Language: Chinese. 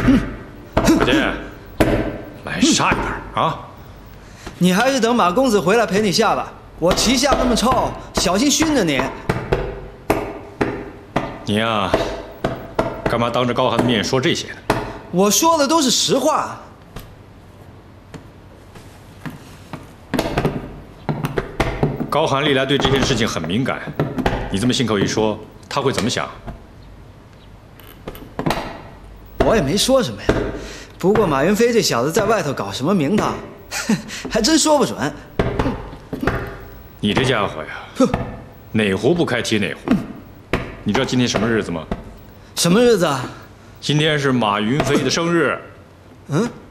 小金，来杀一盘啊！ 你还是等马公子回来陪你下吧。我旗下那么臭，小心熏着你。 你呀，干嘛当着高寒的面说这些呢？ 我说的都是实话。 高寒历来对这件事情很敏感，你这么信口一说，他会怎么想？ 我也没说什么呀。不过马云飞这小子在外头搞什么名堂，还真说不准。 你这家伙呀，哪壶不开提哪壶。你知道今天什么日子吗？ 什么日子啊？ 今天是马云飞的生日。 嗯。